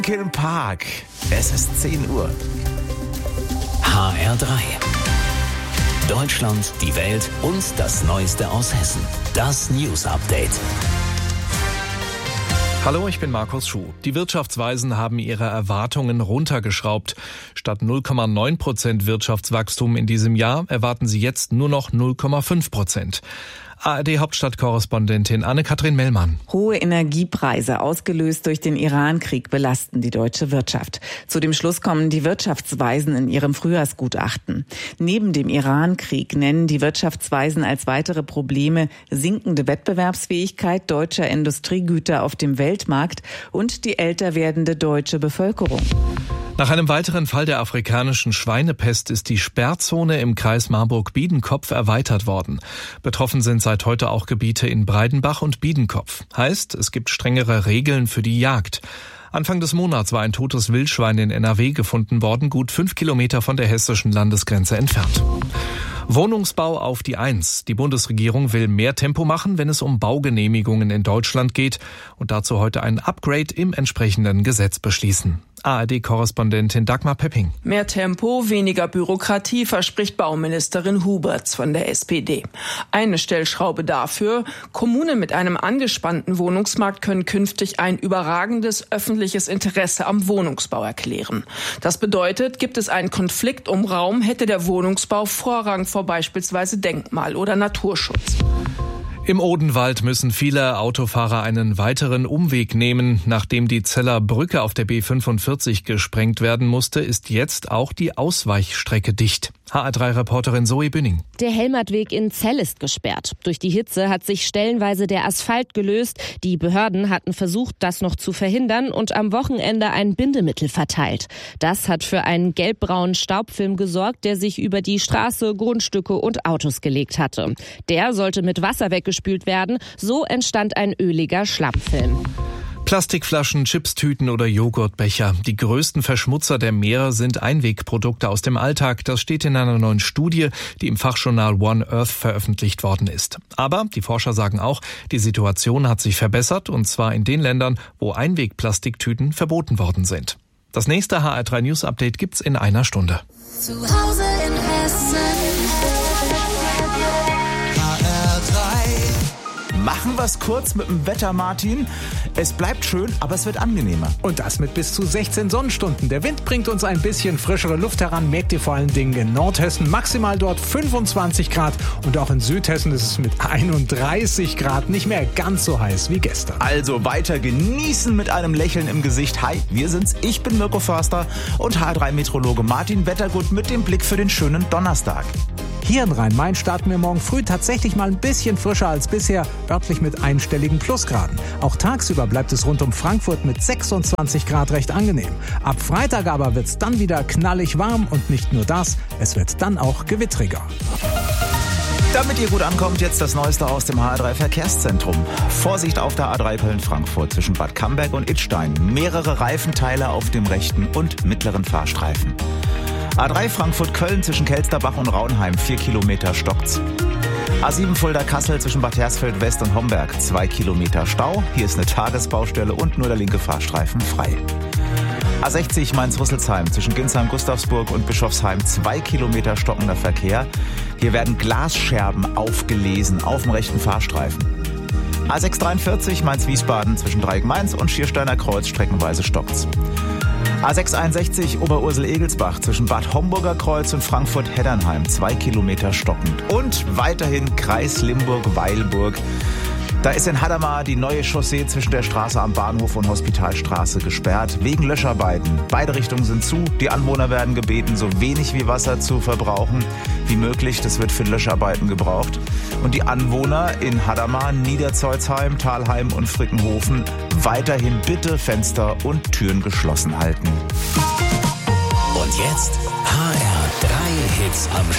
Linkin Park. Es ist 10 Uhr. HR3. Deutschland, die Welt und das Neueste aus Hessen. Das News Update. Hallo, ich bin Markus Schuh. Die Wirtschaftsweisen haben ihre Erwartungen runtergeschraubt. Statt 0,9% Wirtschaftswachstum in diesem Jahr erwarten sie jetzt nur noch 0,5%. ARD-Hauptstadtkorrespondentin Anne-Kathrin Mellmann. Hohe Energiepreise, ausgelöst durch den Iran-Krieg, belasten die deutsche Wirtschaft. Zu dem Schluss kommen die Wirtschaftsweisen in ihrem Frühjahrsgutachten. Neben dem Iran-Krieg nennen die Wirtschaftsweisen als weitere Probleme sinkende Wettbewerbsfähigkeit deutscher Industriegüter auf dem Weltmarkt und die älter werdende deutsche Bevölkerung. Nach einem weiteren Fall der afrikanischen Schweinepest ist die Sperrzone im Kreis Marburg-Biedenkopf erweitert worden. Betroffen sind seit heute auch Gebiete in Breidenbach und Biedenkopf. Heißt, es gibt strengere Regeln für die Jagd. Anfang des Monats war ein totes Wildschwein in NRW gefunden worden, gut 5 Kilometer von der hessischen Landesgrenze entfernt. Wohnungsbau auf die Eins. Die Bundesregierung will mehr Tempo machen, wenn es um Baugenehmigungen in Deutschland geht und dazu heute ein Upgrade im entsprechenden Gesetz beschließen. ARD-Korrespondentin Dagmar Pepping. Mehr Tempo, weniger Bürokratie, verspricht Bauministerin Huberts von der SPD. Eine Stellschraube dafür: Kommunen mit einem angespannten Wohnungsmarkt können künftig ein überragendes öffentliches Interesse am Wohnungsbau erklären. Das bedeutet, gibt es einen Konflikt um Raum, hätte der Wohnungsbau Vorrang vor beispielsweise Denkmal- oder Naturschutz. Im Odenwald müssen viele Autofahrer einen weiteren Umweg nehmen. Nachdem die Zeller Brücke auf der B45 gesprengt werden musste, ist jetzt auch die Ausweichstrecke dicht. HR3-Reporterin Zoe Bünning. Der Helmertweg in Zell ist gesperrt. Durch die Hitze hat sich stellenweise der Asphalt gelöst. Die Behörden hatten versucht, das noch zu verhindern und am Wochenende ein Bindemittel verteilt. Das hat für einen gelbbraunen Staubfilm gesorgt, der sich über die Straße, Grundstücke und Autos gelegt hatte. Der sollte mit Wasser weggespült werden. So entstand ein öliger Schlammfilm. Plastikflaschen, Chipstüten oder Joghurtbecher. Die größten Verschmutzer der Meere sind Einwegprodukte aus dem Alltag. Das steht in einer neuen Studie, die im Fachjournal One Earth veröffentlicht worden ist. Aber die Forscher sagen auch, die Situation hat sich verbessert, und zwar in den Ländern, wo Einwegplastiktüten verboten worden sind. Das nächste HR3 News Update gibt's in einer Stunde. Zu Hause in Hessen. Machen wir's kurz mit dem Wetter, Martin. Es bleibt schön, aber es wird angenehmer. Und das mit bis zu 16 Sonnenstunden. Der Wind bringt uns ein bisschen frischere Luft heran, merkt ihr vor allen Dingen in Nordhessen. Maximal dort 25 Grad und auch in Südhessen ist es mit 31 Grad nicht mehr ganz so heiß wie gestern. Also weiter genießen mit einem Lächeln im Gesicht. Hi, wir sind's. Ich bin Mirko Förster und HR3-Meteorologe Martin Wettergut mit dem Blick für den schönen Donnerstag. Hier in Rhein-Main starten wir morgen früh tatsächlich mal ein bisschen frischer als bisher, örtlich mit einstelligen Plusgraden. Auch tagsüber bleibt es rund um Frankfurt mit 26 Grad recht angenehm. Ab Freitag aber wird's dann wieder knallig warm und nicht nur das, es wird dann auch gewittriger. Damit ihr gut ankommt, jetzt das Neueste aus dem HR3 Verkehrszentrum. Vorsicht auf der A3 Köln-Frankfurt zwischen Bad Camberg und Idstein. Mehrere Reifenteile auf dem rechten und mittleren Fahrstreifen. A3 Frankfurt-Köln zwischen Kelsterbach und Raunheim, 4 Kilometer stockt's. A7 Fulda-Kassel zwischen Bad Hersfeld West und Homberg, 2 Kilometer Stau. Hier ist eine Tagesbaustelle und nur der linke Fahrstreifen frei. A60 Mainz-Rüsselsheim zwischen Ginsheim-Gustavsburg und Bischofsheim, 2 Kilometer stockender Verkehr. Hier werden Glasscherben aufgelesen auf dem rechten Fahrstreifen. A643 Mainz-Wiesbaden zwischen Dreieck-Mainz und Schiersteiner Kreuz streckenweise stockt's. A661 Oberursel-Egelsbach zwischen Bad Homburger Kreuz und Frankfurt-Heddernheim, 2 Kilometer stockend. Und weiterhin Kreis Limburg-Weilburg. Da ist in Hadamar die neue Chaussee zwischen der Straße am Bahnhof und Hospitalstraße gesperrt, wegen Löscharbeiten. Beide Richtungen sind zu. Die Anwohner werden gebeten, so wenig wie Wasser zu verbrauchen wie möglich. Das wird für Löscharbeiten gebraucht. Und die Anwohner in Hadamar, Niederzeuzheim, Thalheim und Frickenhofen weiterhin bitte Fenster und Türen geschlossen halten. Und jetzt HR3 Hits am